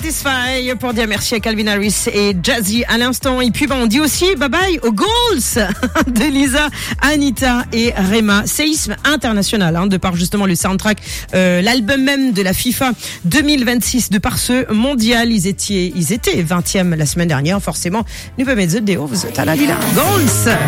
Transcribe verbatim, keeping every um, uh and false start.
Satisfy pour dire merci à Calvin Harris et Jazzy à l'instant. Et puis, bah, on dit aussi bye bye aux goals de Lisa, Anita et Rema. Séisme international, hein, de par justement le soundtrack, euh, l'album même de la FIFA deux mille vingt-six, de par ce mondial. Ils étaient, ils étaient vingtième la semaine dernière, forcément. Nous pouvons mettre The Day of the Taladila. Goals!